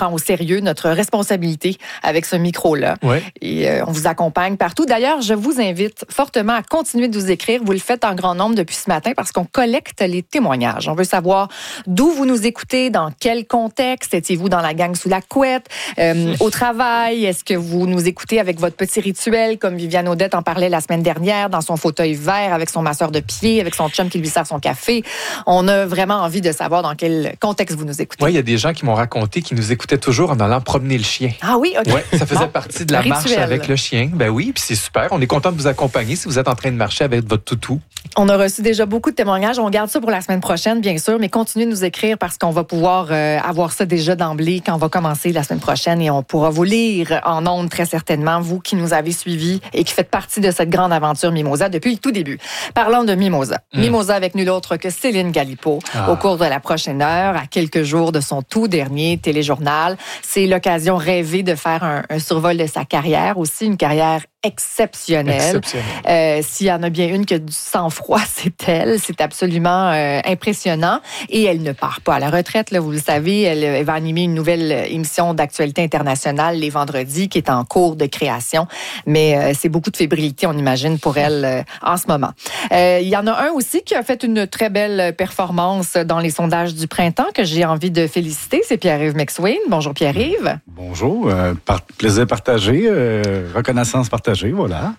prend au sérieux notre responsabilité avec ce micro-là. Ouais. Et on vous accompagne partout. D'ailleurs, je vous invite fortement à continuer de nous écrire. Vous le faites en grand nombre depuis ce matin parce qu'on collecte les témoignages. On veut savoir d'où vous nous écoutez, dans quel contexte. Étiez-vous dans la gang sous la couette, au travail? Est-ce que vous nous écoutez avec votre petit rituel, comme Viviane Audette en parlait la semaine dernière, dans son fauteuil vert, avec son masseur de pied, avec son chum qui lui sert son café? On a vraiment envie de savoir dans quel contexte vous nous écoutez. Oui, il y a des gens qui m'ont raconté qu'ils nous écoutaient toujours en allant promener le chien. Ah oui, OK. Ouais, ça faisait partie de la marche avec le chien. Ben oui, puis c'est super. On est content de vous accompagner si vous êtes en train de marcher avec votre toutou. On a reçu déjà beaucoup de témoignages. On garde ça pour la semaine prochaine, bien sûr, mais continuez de nous écrire parce qu'on va pouvoir avoir ça déjà d'emblée quand on va commencer la semaine prochaine et on pourra vous lire en ondes très certainement, vous qui nous avez suivis et qui faites partie de cette grande aventure Mimosa depuis le tout début. Parlons de Mimosa. Mimosa avec nul autre que Céline Galipo au cours de la prochaine heure, à quelques jours de son tout dernier téléjournal. C'est l'occasion rêvée de faire un survol de sa carrière, aussi une carrière exceptionnelle. S'il y en a bien une qui a du sang-froid, c'est elle. C'est absolument impressionnant. Et elle ne part pas à la retraite, là, vous le savez. Elle va animer une nouvelle émission d'actualité internationale les vendredis qui est en cours de création. Mais c'est beaucoup de fébrilité, on imagine, pour elle en ce moment. Il y en a un aussi qui a fait une très belle performance dans les sondages du printemps que j'ai envie de féliciter. C'est Pierre-Yves McSween. Bonjour Pierre-Yves. Bonjour. Plaisir partagé. Reconnaissance partagée. Voilà.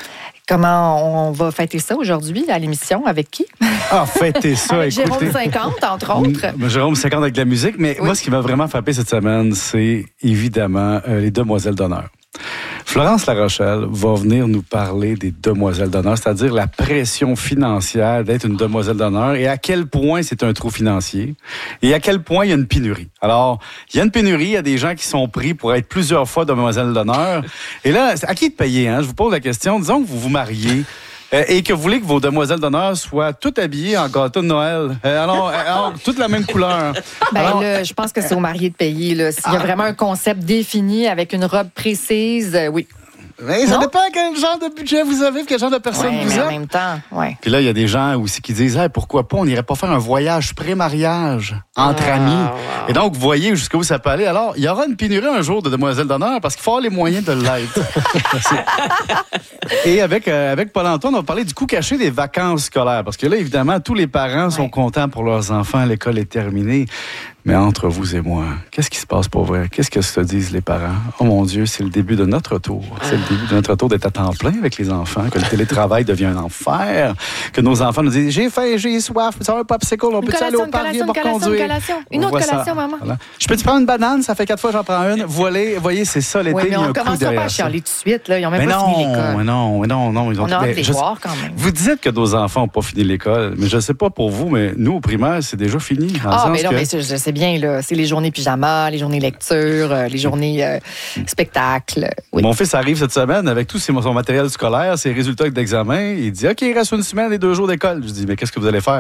Comment on va fêter ça aujourd'hui à l'émission? Avec qui? Ah, fêter ça, avec écoutez. Jérôme 50, entre autres. Jérôme 50 avec de la musique, mais moi, ce qui m'a vraiment frappé cette semaine, c'est évidemment les demoiselles d'honneur. Florence Larochelle va venir nous parler des demoiselles d'honneur, c'est-à-dire la pression financière d'être une demoiselle d'honneur et à quel point c'est un trou financier et à quel point il y a une pénurie. Alors, il y a une pénurie, il y a des gens qui sont pris pour être plusieurs fois demoiselles d'honneur. Et là, à qui de payer? Hein? Je vous pose la question. Disons que vous vous mariez et que vous voulez que vos demoiselles d'honneur soient toutes habillées en gâteau de Noël. Alors toutes la même couleur. Là, je pense que c'est aux mariés de payer. Là. S'il y a vraiment un concept défini avec une robe précise, oui. Mais ça dépend quel genre de budget vous avez, quel genre de personne vous êtes. En même temps, oui. Puis là, il y a des gens aussi qui disent pourquoi pas, on n'irait pas faire un voyage pré-mariage entre amis. Et donc, vous voyez jusqu'où ça peut aller. Alors, il y aura une pénurie un jour de demoiselles d'honneur parce qu'il faut avoir les moyens de l'être. Et avec Paul-Antoine, on va parler du coût caché des vacances scolaires. Parce que là, évidemment, tous les parents sont contents pour leurs enfants. L'école est terminée. Mais entre vous et moi, qu'est-ce qui se passe pour vrai? Qu'est-ce que se disent les parents? Oh mon Dieu, c'est le début de notre tour. C'est le début de notre tour d'être à temps plein avec les enfants, que le télétravail devient un enfer, que nos enfants nous disent « J'ai faim, j'ai soif, ça va un popsicle, on peut-tu aller au parc, viens me reconduire? » Une autre collation, maman. Voilà. Je peux-tu prendre une banane? Ça fait 4 fois que j'en prends une. Voyez, c'est ça l'été. Oui, mais on commence pas à chialer tout de suite. Là. Ils n'ont même pas fini l'école. Mais non. Ils ont on a hâte de les voir quand même. Vous dites que nos enfants n'ont pas fini l'école, mais je ne sais pas pour vous, mais nous, au primaire, c'est déjà fini. Mais non, mais je sais bien, là. C'est les journées pyjama, les journées lecture, les journées spectacle. Oui. Mon fils arrive cette semaine avec tout son matériel scolaire, ses résultats d'examen. Il dit « OK, il reste une semaine et 2 jours d'école. » Je dis « Mais qu'est-ce que vous allez faire? »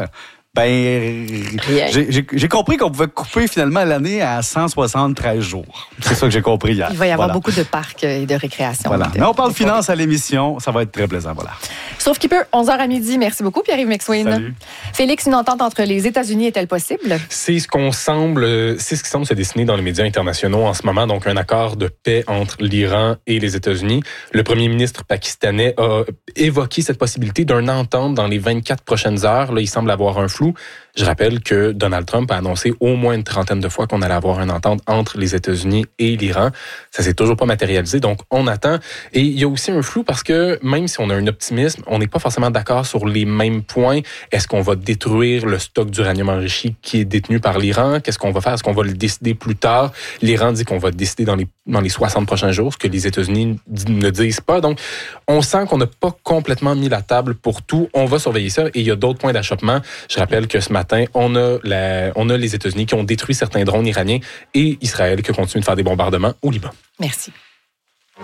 J'ai compris qu'on pouvait couper finalement l'année à 173 jours. C'est ça que j'ai compris hier. Il va y avoir beaucoup de parcs et de récréation. Voilà. Mais on parle finance à l'émission. Ça va être très plaisant. Voilà. Sauf qu'il peut, 11h à midi. Merci beaucoup, Pierre-Yves McSween. Salut. Félix, une entente entre les États-Unis est-elle possible? C'est ce qui semble se dessiner dans les médias internationaux en ce moment. Donc, un accord de paix entre l'Iran et les États-Unis. Le premier ministre pakistanais a évoqué cette possibilité d'une entente dans les 24 prochaines heures. Là, il semble avoir un flou. Je rappelle que Donald Trump a annoncé au moins une 30aine de fois qu'on allait avoir une entente entre les États-Unis et l'Iran. Ça s'est toujours pas matérialisé, donc on attend. Et il y a aussi un flou parce que même si on a un optimisme, on n'est pas forcément d'accord sur les mêmes points. Est-ce qu'on va détruire le stock d'uranium enrichi qui est détenu par l'Iran? Qu'est-ce qu'on va faire? Est-ce qu'on va le décider plus tard? L'Iran dit qu'on va le décider dans les 60 prochains jours, ce que les États-Unis ne disent pas. Donc, on sent qu'on n'a pas complètement mis la table pour tout. On va surveiller ça et il y a d'autres points d'achoppement. Je rappelle que ce matin, on a les États-Unis qui ont détruit certains drones iraniens et Israël qui continue de faire des bombardements au Liban. Merci.